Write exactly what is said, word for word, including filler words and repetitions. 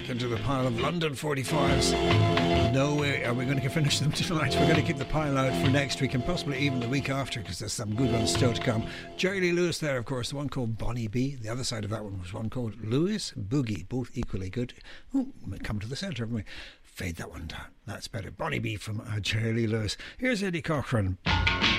back into the pile of London forty-fives. No way are we going to finish them tonight. We're going to keep the pile out for next week and possibly even the week after, because there's some good ones still to come. Jerry Lee Lewis there, of course, the one called Bonnie B. The other side of that one was one called Louis Boogie, both equally good. Oh, come to the centre, haven't we? Fade that one down. That's better. Bonnie B from uh, Jerry Lee Lewis. Here's Eddie Cochran.